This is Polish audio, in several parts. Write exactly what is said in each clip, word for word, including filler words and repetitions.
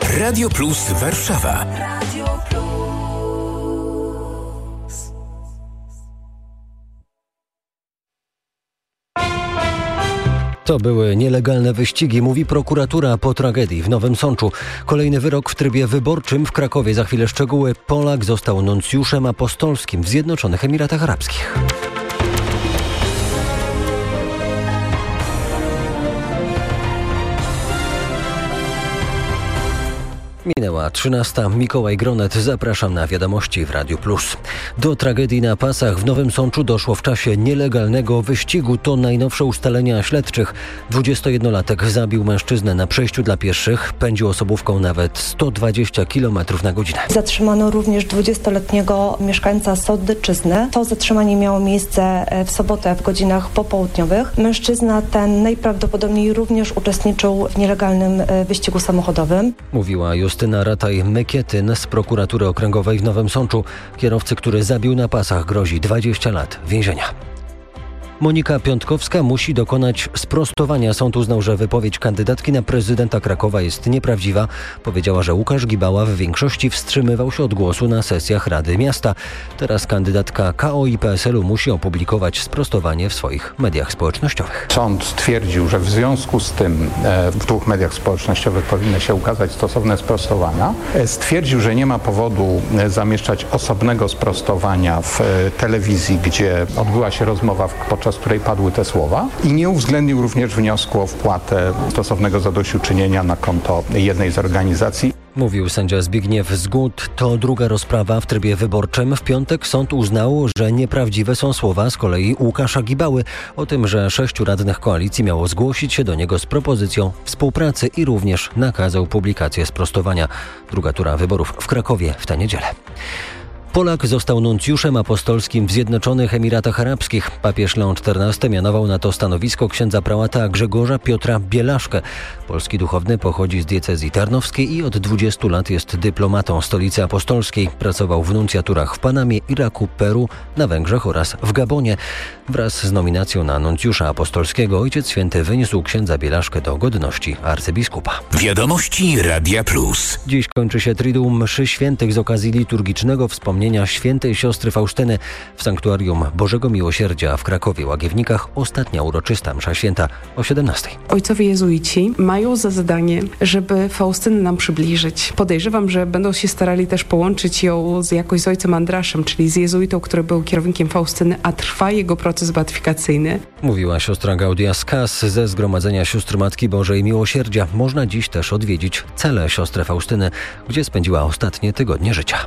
Radio Plus Warszawa. To były nielegalne wyścigi, mówi prokuratura po tragedii w Nowym Sączu. Kolejny wyrok w trybie wyborczym w Krakowie. Za chwilę szczegóły. Polak został nuncjuszem apostolskim w Zjednoczonych Emiratach Arabskich. Minęła trzynasta. Mikołaj Gronet. Zapraszam na wiadomości w Radiu Plus. Do tragedii na pasach w Nowym Sączu doszło w czasie nielegalnego wyścigu. To najnowsze ustalenia śledczych. dwudziestojednolatek zabił mężczyznę na przejściu dla pieszych. Pędził osobówką nawet sto dwadzieścia kilometrów na godzinę. Zatrzymano również dwudziestoletniego mieszkańca Soddyczyzny. To zatrzymanie miało miejsce w sobotę w godzinach popołudniowych. Mężczyzna ten najprawdopodobniej również uczestniczył w nielegalnym wyścigu samochodowym. Mówiła Justyna Rataj-Mykietyn z prokuratury okręgowej w Nowym Sączu. Kierowcy, który zabił na pasach, grozi dwadzieścia lat więzienia. Monika Piątkowska musi dokonać sprostowania. Sąd uznał, że wypowiedź kandydatki na prezydenta Krakowa jest nieprawdziwa. Powiedziała, że Łukasz Gibała w większości wstrzymywał się od głosu na sesjach Rady Miasta. Teraz kandydatka K O i P S L u musi opublikować sprostowanie w swoich mediach społecznościowych. Sąd stwierdził, że w związku z tym w dwóch mediach społecznościowych powinny się ukazać stosowne sprostowania. Stwierdził, że nie ma powodu zamieszczać osobnego sprostowania w telewizji, gdzie odbyła się rozmowa podczas podczas której padły te słowa, i nie uwzględnił również wniosku o wpłatę stosownego zadośćuczynienia na konto jednej z organizacji. Mówił sędzia Zbigniew Zgód. To druga rozprawa w trybie wyborczym. W piątek sąd uznał, że nieprawdziwe są słowa z kolei Łukasza Gibały o tym, że sześciu radnych koalicji miało zgłosić się do niego z propozycją współpracy i również nakazał publikację sprostowania. Druga tura wyborów w Krakowie w tę niedzielę. Polak został nuncjuszem apostolskim w Zjednoczonych Emiratach Arabskich. Papież Leon czternasty mianował na to stanowisko księdza prałata Grzegorza Piotra Bielaszkę. Polski duchowny pochodzi z diecezji tarnowskiej i od dwudziestu lat jest dyplomatą Stolicy Apostolskiej. Pracował w nuncjaturach w Panamie, Iraku, Peru, na Węgrzech oraz w Gabonie. Wraz z nominacją na nuncjusza apostolskiego Ojciec Święty wyniósł księdza Bielaszkę do godności arcybiskupa. Wiadomości Radia Plus. Dziś kończy się Triduum Mszy Świętych z okazji liturgicznego wspomnienia świętej siostry Faustyny w Sanktuarium Bożego Miłosierdzia w Krakowie Łagiewnikach. Ostatnia uroczysta msza święta o siedemnastej. Ojcowie jezuici mają za zadanie, żeby Faustynę nam przybliżyć. Podejrzewam, że będą się starali też połączyć ją z jakoś z ojcem Andraszem, czyli z jezuitą, który był kierownikiem Faustyny, a trwa jego proces beatyfikacyjny. Mówiła siostra Gaudia Skas ze Zgromadzenia Sióstr Matki Bożej Miłosierdzia. Można dziś też odwiedzić celę siostry Faustyny, gdzie spędziła ostatnie tygodnie życia.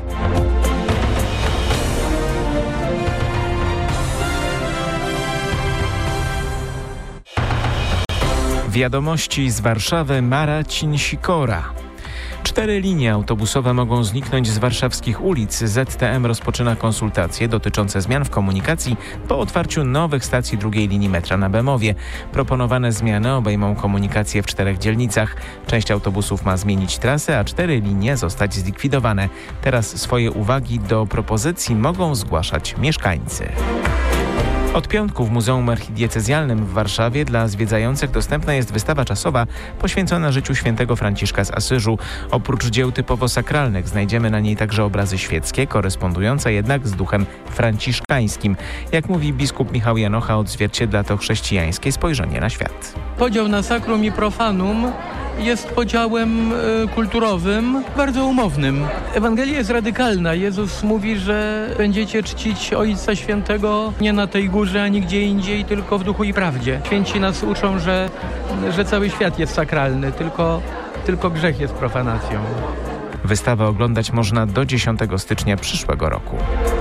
Wiadomości z Warszawy. Marcin Sikora. Cztery linie autobusowe mogą zniknąć z warszawskich ulic. Z T M rozpoczyna konsultacje dotyczące zmian w komunikacji po otwarciu nowych stacji drugiej linii metra na Bemowie. Proponowane zmiany obejmą komunikację w czterech dzielnicach. Część autobusów ma zmienić trasę, a cztery linie zostać zlikwidowane. Teraz swoje uwagi do propozycji mogą zgłaszać mieszkańcy. Od piątku w Muzeum Archidiecezjalnym w Warszawie dla zwiedzających dostępna jest wystawa czasowa poświęcona życiu świętego Franciszka z Asyżu. Oprócz dzieł typowo sakralnych znajdziemy na niej także obrazy świeckie, korespondujące jednak z duchem franciszkańskim. Jak mówi biskup Michał Janocha, odzwierciedla to chrześcijańskie spojrzenie na świat. Podział na sacrum i profanum jest podziałem y, kulturowym, bardzo umownym. Ewangelia jest radykalna. Jezus mówi, że będziecie czcić Ojca Świętego nie na tej górze, ani gdzie indziej, tylko w duchu i prawdzie. Święci nas uczą, że, że cały świat jest sakralny, tylko, tylko grzech jest profanacją. Wystawę oglądać można do dziesiątego stycznia przyszłego roku.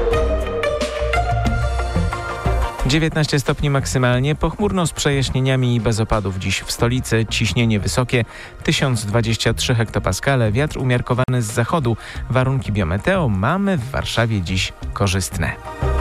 dziewiętnaście stopni maksymalnie, pochmurno z przejaśnieniami i bez opadów dziś w stolicy. Ciśnienie wysokie, tysiąc dwadzieścia trzy hektopaskale, wiatr umiarkowany z zachodu. Warunki biometeo mamy w Warszawie dziś korzystne.